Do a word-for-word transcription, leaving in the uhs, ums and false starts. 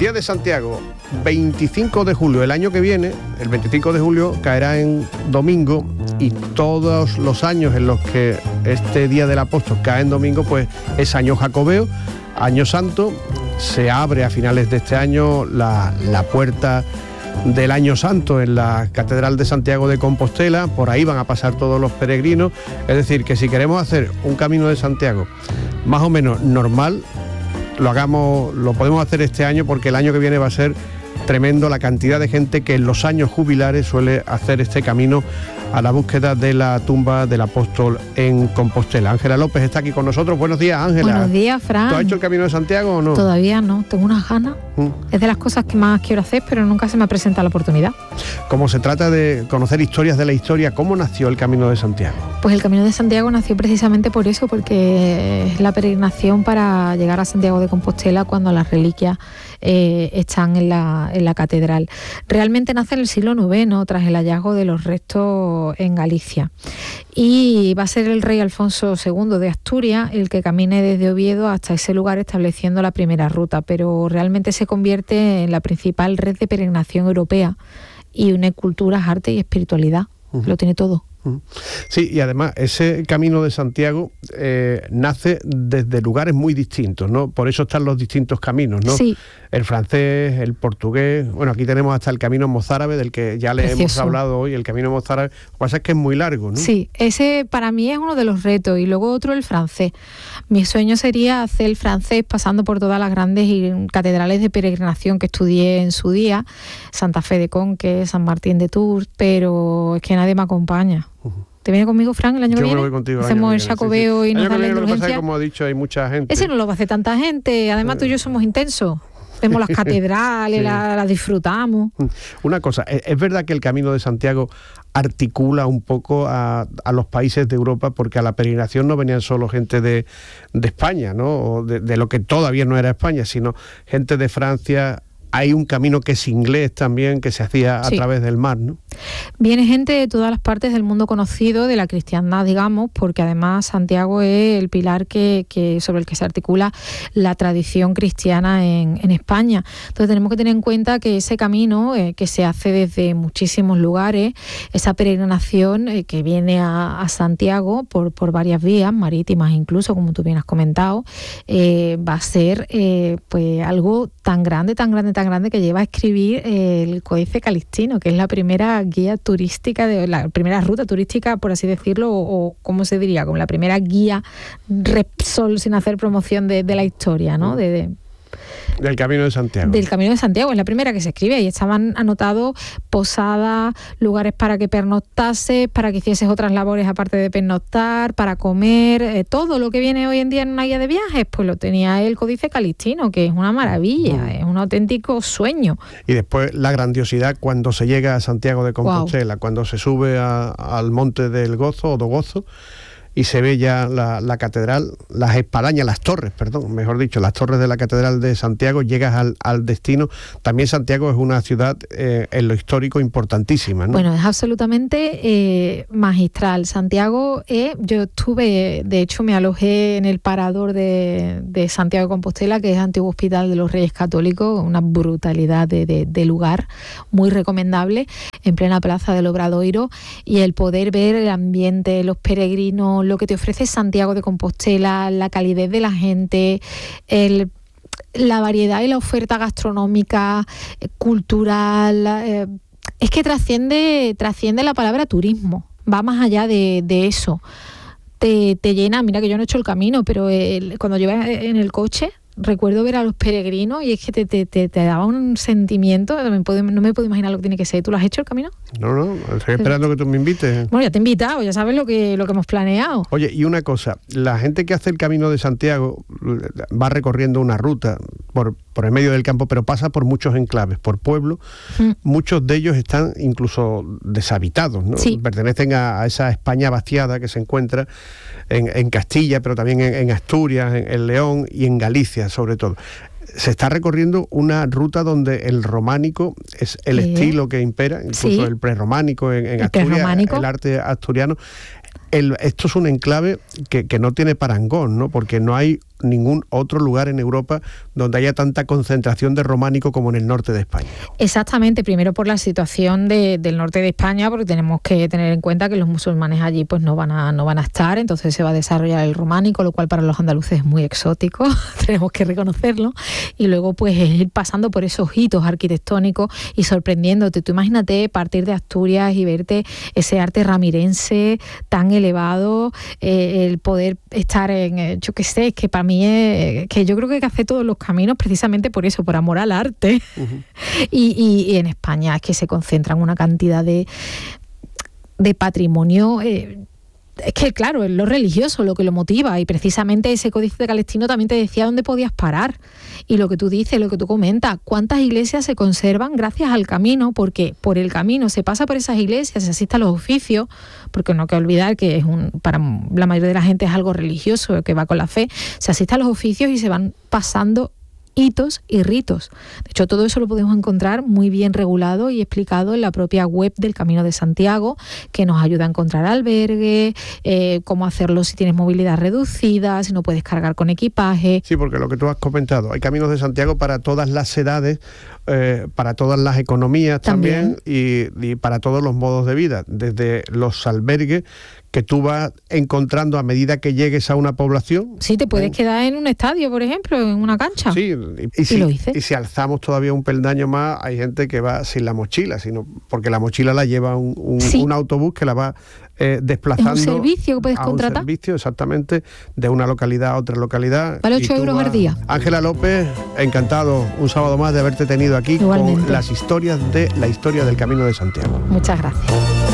Día de Santiago, veinticinco de julio, el año que viene, el veinticinco de julio caerá en domingo, y todos los años en los que este Día del Apóstol cae en domingo, pues es año jacobeo, año santo. Se abre a finales de este año la, la puerta del Año Santo en la Catedral de Santiago de Compostela. Por ahí van a pasar todos los peregrinos. Es decir, que si queremos hacer un Camino de Santiago más o menos normal, lo hagamos, lo podemos hacer este año, porque el año que viene va a ser tremendo la cantidad de gente que en los años jubilares suele hacer este camino a la búsqueda de la tumba del apóstol en Compostela. Ángela López está aquí con nosotros. Buenos días, Ángela. Buenos días, Fran. ¿Tú has hecho el Camino de Santiago o no? Todavía no, tengo unas ganas. ¿Mm? Es de las cosas que más quiero hacer, pero nunca se me presenta la oportunidad. Como se trata de conocer historias de la historia, ¿cómo nació el Camino de Santiago? Pues el Camino de Santiago nació precisamente por eso, porque es la peregrinación para llegar a Santiago de Compostela cuando las reliquias eh, están en la, en la catedral. Realmente nace en el siglo noveno, tras el hallazgo de los restos en Galicia, y va a ser el rey Alfonso segundo de Asturias el que camine desde Oviedo hasta ese lugar, estableciendo la primera ruta, pero realmente se convierte en la principal red de peregrinación europea y une culturas, arte y espiritualidad. Uh-huh. Lo tiene todo. Sí, y además ese Camino de Santiago eh, nace desde lugares muy distintos, ¿no? Por eso están los distintos caminos, ¿no? Sí. El francés, el portugués, bueno, aquí tenemos hasta el Camino mozárabe, del que ya le Precioso. hemos hablado hoy, el Camino mozárabe. Lo que pasa es que es muy largo, ¿no? Sí, ese para mí es uno de los retos, y luego otro el francés. Mi sueño sería hacer el francés pasando por todas las grandes catedrales de peregrinación que estudié en su día, Santa Fe de Conques, San Martín de Tours, pero es que nadie me acompaña. Uh-huh. ¿Te viene conmigo, Fran, el año Yo que viene? Me voy contigo. Hacemos el jacobeo sí, sí. y nos dan la indulgencia. Pasa, como ha dicho, hay mucha gente. Ese no lo va a hacer tanta gente. Además, tú y yo somos intensos. Vemos las catedrales, sí. las la disfrutamos. Una cosa, ¿es verdad que el Camino de Santiago articula un poco a, a los países de Europa? Porque a la peregrinación no venían solo gente de, de España, ¿no? O de, de lo que todavía no era España, sino gente de Francia. Hay un camino que es inglés también, que se hacía a sí. través del mar, ¿no? Viene gente de todas las partes del mundo conocido, de la cristiandad, digamos, porque además Santiago es el pilar que, que sobre el que se articula la tradición cristiana en, en España. Entonces tenemos que tener en cuenta que ese camino, eh, que se hace desde muchísimos lugares, esa peregrinación eh, que viene a, a Santiago por, por varias vías, marítimas incluso, como tú bien has comentado, eh, va a ser eh, pues algo tan grande, tan grande, tan grande que lleva a escribir eh, el Códice Calixtino, que es la primera guía turística, de la primera ruta turística, por así decirlo, o, o ¿cómo se diría? Como la primera guía Repsol, sin hacer promoción de, de la historia, ¿no? De, de Del Camino de Santiago. Del Camino de Santiago, es la primera que se escribe, y estaban anotados posadas, lugares para que pernoctases, para que hicieses otras labores aparte de pernoctar, para comer, eh, todo lo que viene hoy en día en una guía de viajes, pues lo tenía el Códice Calixtino, que es una maravilla, mm. es un auténtico sueño. Y después la grandiosidad cuando se llega a Santiago de Compostela, wow. cuando se sube a, al Monte del Gozo o do Gozo, y se ve ya la, la catedral, las espadañas, las torres, perdón, mejor dicho, las torres de la Catedral de Santiago. Llegas al, al destino. También Santiago es una ciudad eh, en lo histórico importantísima, ¿no? Bueno, es absolutamente eh, magistral. Santiago, eh, yo estuve, de hecho me alojé en el parador de, de Santiago de Compostela, que es antiguo Hospital de los Reyes Católicos, una brutalidad de, de, de lugar, muy recomendable, en plena plaza del Obradoiro, y el poder ver el ambiente, los peregrinos, lo que te ofrece Santiago de Compostela, la calidez de la gente, el, la variedad y la oferta gastronómica, eh, cultural, eh, es que trasciende, trasciende la palabra turismo, va más allá de, de eso. Te, te llena, mira que yo no he hecho el camino, pero el, cuando yo iba en el coche, recuerdo ver a los peregrinos y es que te, te, te, te daba un sentimiento, no me, puedo, no me puedo imaginar lo que tiene que ser. ¿Tú lo has hecho el camino? No, no, estoy esperando que tú me invites. Bueno, ya te he invitado, ya sabes lo que, lo que hemos planeado. Oye, y una cosa, la gente que hace el Camino de Santiago va recorriendo una ruta por, por el medio del campo, pero pasa por muchos enclaves, por pueblos. Mm. Muchos de ellos están incluso deshabitados, ¿no? Sí. Pertenecen a, a esa España vaciada que se encuentra en, en Castilla, pero también en, en Asturias, en, en León y en Galicia, sobre todo. Se está recorriendo una ruta donde el románico es el sí. estilo que impera, incluso sí. el prerrománico en, en Asturias, el arte asturiano. El, esto es un enclave que, que no tiene parangón, ¿no? Porque no hay ningún otro lugar en Europa donde haya tanta concentración de románico como en el norte de España. Exactamente, primero por la situación de, del norte de España, porque tenemos que tener en cuenta que los musulmanes allí pues no van a no van a estar, entonces se va a desarrollar el románico, lo cual para los andaluces es muy exótico, tenemos que reconocerlo, y luego pues ir pasando por esos hitos arquitectónicos y sorprendiéndote. Tú imagínate partir de Asturias y verte ese arte ramirense tan elevado, eh, el poder estar en, eh, yo qué sé, es que para mí es, que yo creo que hay que hacer todos los caminos precisamente por eso, por amor al arte. Uh-huh. y, y, y en España es que se concentran una cantidad de, de patrimonio. Eh, Es que, claro, es lo religioso lo que lo motiva, y precisamente ese códice de Calestino también te decía dónde podías parar. Y lo que tú dices, lo que tú comentas, cuántas iglesias se conservan gracias al camino, porque por el camino se pasa por esas iglesias, se asiste a los oficios, porque no hay que olvidar que es un, para la mayoría de la gente es algo religioso, que va con la fe, se asiste a los oficios y se van pasando hitos y ritos. De hecho, todo eso lo podemos encontrar muy bien regulado y explicado en la propia web del Camino de Santiago, que nos ayuda a encontrar albergue, eh, cómo hacerlo si tienes movilidad reducida, si no puedes cargar con equipaje. Sí, porque lo que tú has comentado, hay Caminos de Santiago para todas las edades, eh, para todas las economías también, también y, y para todos los modos de vida, desde los albergues que tú vas encontrando a medida que llegues a una población. Sí, te puedes ¿eh? quedar en un estadio, por ejemplo, en una cancha. Sí, y, y, si, lo hice. y si alzamos todavía un peldaño más, hay gente que va sin la mochila, sino porque la mochila la lleva un, un, sí. un autobús que la va eh, desplazando. Es un servicio que puedes a contratar. Un servicio, exactamente, de una localidad a otra localidad. Vale ocho euros al día. Ángela López, encantado un sábado más de haberte tenido aquí. Igualmente. Con las historias de la historia del Camino de Santiago. Muchas gracias.